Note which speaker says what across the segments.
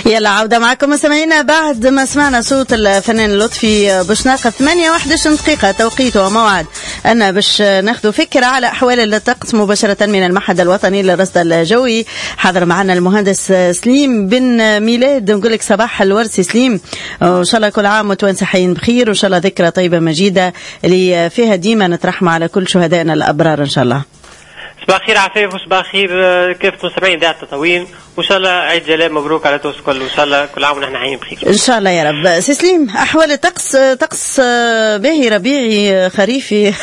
Speaker 1: يلا عودة معكم مستمعينا بعد ما سمعنا صوت الفنان لطفي بوشناق. 8:11 دقيقة توقيت وموعد أنا باش ناخذ فكرة على أحوال الطقس مباشرة من المعهد الوطني للرصد الجوي. حاضر معنا المهندس سليم بن ميلاد. نقول لك صباح الورد سليم، وإن شاء الله كل عام وانتم صحيين بخير، وإن شاء الله ذكرى طيبة مجيدة اللي فيها ديما نترحم على كل شهدائنا الأبرار إن شاء الله.
Speaker 2: صباح الخير عفيف وصباح الخير كيف مستمعين إذاعة تطاوين، وإن شاء الله عيد جلال مبروك على توس الكل، وإن شاء الله كل عام ونحن حيين بخير
Speaker 1: إن شاء الله يا رب. سليم، أحوال الطقس طقس باهي ربيعي خريفي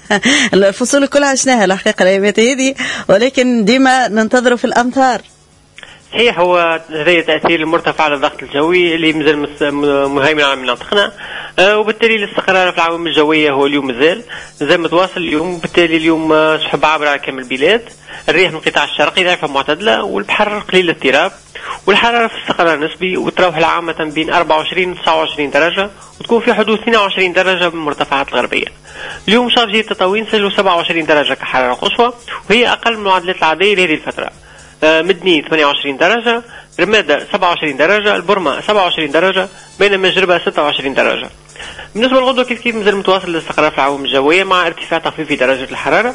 Speaker 1: الفصول كلها عشناها الحقيقة الأيامات هذه، ولكن ديما ننتظروا في الأمطار.
Speaker 2: صحيح، هو هذا تأثير المرتفع على الضغط الجوي اللي مازال مهيمن على مناطقنا، وبالتالي الاستقرار في العوامل الجوية هو اليوم مازال متواصل اليوم. بالتالي اليوم سحب عابرة على كامل البلاد، الريح من القطاع الشرقي ضعيفة معتدلة، والبحر قليل الاضطراب، والحرارة في استقرار نسبي، وتراوح العامة بين 24 و 29 درجة، وتكون في حدود 22 درجة بالمرتفعات الغربية. اليوم شارجية تطاوين سجلوا 27 درجة كحرارة قصوى، وهي أقل من المعدلات العادية لهذه الفترة. مدني 28 درجة، رمادة 27 درجة، البرمة 27 درجة، بينما جربة 26 درجة. بالنسبة للغدوة كيف مازال متواصل الاستقرار في العوامل الجوية مع ارتفاع طفيفي في درجة الحرارة.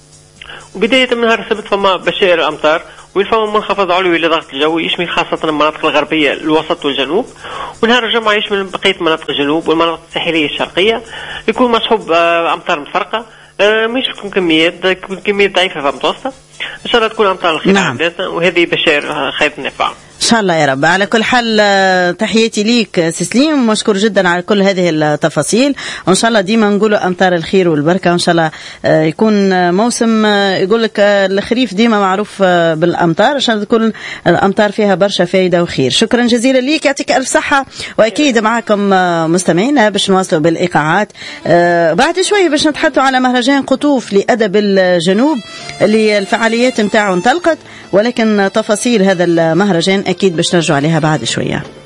Speaker 2: وبداية من نهار السبت فما بشائر الأمطار، ويفهم منخفض علوي لضغط الجوي يشمل خاصة المناطق الغربية الوسط والجنوب، ونهار الجمعة يشمل بقية مناطق الجنوب والمناطق الساحلية الشرقية، يكون مصحوب أمطار متفرقة، مش تكون كميات ضعيفة فمتوسطة. إن شاء الله تكون أمطار الخير عندنا، وهذه بشائر خير النفع
Speaker 1: إن شاء الله يا رب. على كل حال تحياتي ليك سليم، مشكور جدا على كل هذه التفاصيل، وإن شاء الله ديما نقولوا أمطار الخير والبركة، وإن شاء الله يكون موسم يقول لك الخريف ديما معروف بالأمطار، عشان تكون الأمطار فيها برشا فايدة وخير. شكرا جزيلا ليك، يعطيك ألف صحة، وأكيد معكم مستمعينا باش نواصلوا بالإيقاعات بعد شوي باش نتحدثوا على مهرجان قطوف لأدب الجنوب اللي الفعاليات متاعه انطلقت، ولكن تفاصيل هذا المهرجان أكيد باش نرجع عليها بعد شوية.